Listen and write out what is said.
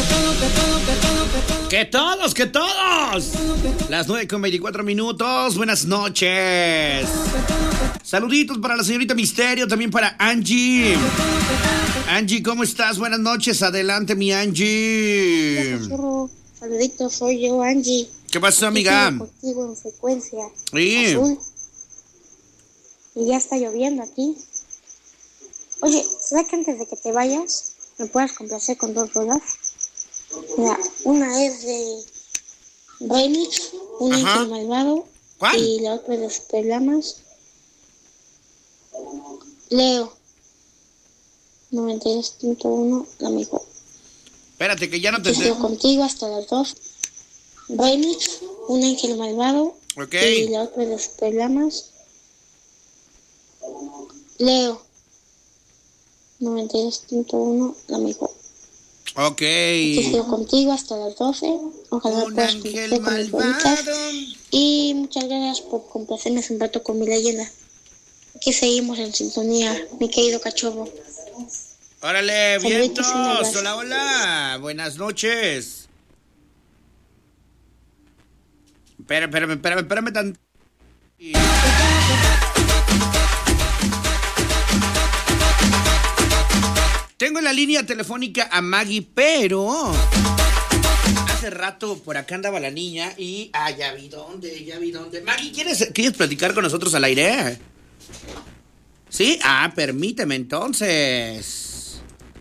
¡Que todos, que todos! Las 9:24. Buenas noches. Saluditos para la señorita Misterio, también para Angie. Angie, ¿cómo estás? Buenas noches. Adelante, mi Angie. Saluditos, soy yo, Angie. ¿Qué pasó, amiga? Estoy contigo en frecuencia Sí. azul. Y ya está lloviendo aquí. Oye, ¿será que antes de que te vayas me puedas complacer con 2 rolas? Mira, una es de Remix, un ángel malvado. ¿Cuál? Y la otra de Superlamas. Leo 92.1, la mejor. Espérate, que ya no te... Estoy contigo hasta las 2. Remix, un ángel malvado. Ok. Y la otra de Superlamas. Leo 92.1, la mejor. Ok. Estoy contigo hasta las 12. Ojalá Un puedas ángel complacer con mis bolitas. malvado. Y muchas gracias por complacerme un rato con mi leyenda. Aquí seguimos en sintonía, mi querido cachorro. Órale, Saluditos, vientos. un abrazo. Hola, hola. Buenas noches. Espérame tan... Tengo en la línea telefónica a Maggie, pero hace rato por acá andaba la niña y... ya vi dónde. Maggie, ¿quieres platicar con nosotros al aire? ¿Sí? Permíteme entonces.